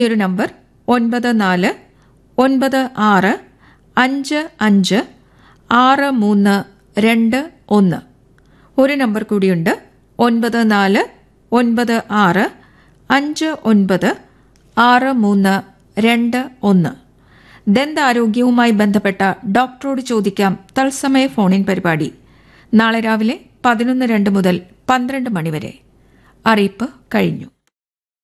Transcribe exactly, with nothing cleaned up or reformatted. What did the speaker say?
ഒരു നമ്പർ ഒൻപത് നാല് ഒൻപത് ആറ് അഞ്ച് അഞ്ച് ആറ് മൂന്ന് രണ്ട് ഒന്ന്. ഒരു നമ്പർ കൂടിയുണ്ട്, ഒൻപത് നാല് ഒൻപത് ആറ് അഞ്ച് ഒൻപത് ആറ് മൂന്ന് രണ്ട് ഒന്ന്. ദന്താരോഗ്യവുമായി ബന്ധപ്പെട്ട ഡോക്ടറോട് ചോദിക്കാം തത്സമയ ഫോണിൻ പരിപാടി നാളെ രാവിലെ പതിനൊന്ന് രണ്ട് മുതൽ പന്ത്രണ്ട് മണിവരെ. അറിയിപ്പ് കഴിഞ്ഞു.